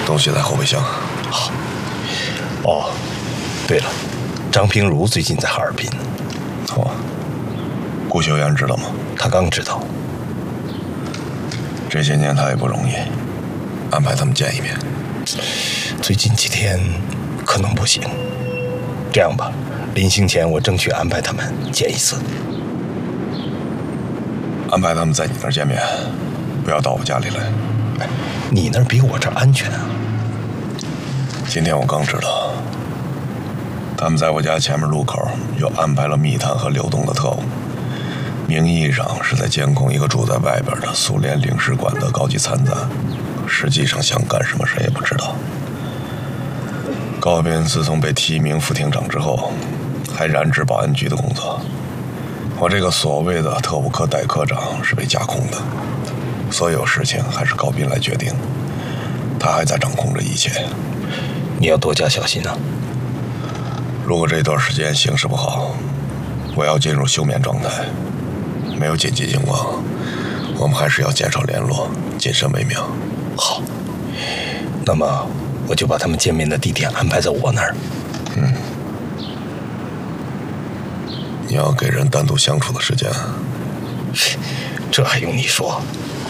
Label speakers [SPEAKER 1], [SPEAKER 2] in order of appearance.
[SPEAKER 1] 东西在后备箱。
[SPEAKER 2] 好。哦，对了，张平如最近在哈尔滨。
[SPEAKER 1] 哦，顾秀妍知道吗？
[SPEAKER 2] 他刚知道。
[SPEAKER 1] 这些年他也不容易，安排他们见一面。
[SPEAKER 2] 最近几天可能不行。这样吧，临行前我争取安排他们见一次。
[SPEAKER 1] 安排他们在你那儿见面，不要到我家里来。
[SPEAKER 2] 你那儿比我这儿安全啊。
[SPEAKER 1] 今天我刚知道，他们在我家前面路口又安排了密探和流动的特务，名义上是在监控一个住在外边的苏联领事馆的高级参赞，实际上想干什么谁也不知道。高斌自从被提名副厅长之后，还染指保安局的工作。我这个所谓的特务科代科长是被架空的，所有事情还是高斌来决定，他还在掌控着一切。
[SPEAKER 2] 你要多加小心啊！
[SPEAKER 1] 如果这段时间形势不好，我要进入休眠状态，没有紧急情况，我们还是要减少联络，谨慎为妙。
[SPEAKER 2] 好，那么我就把他们见面的地点安排在我那儿。
[SPEAKER 1] 你要给人单独相处的时间。
[SPEAKER 2] 这还用你说？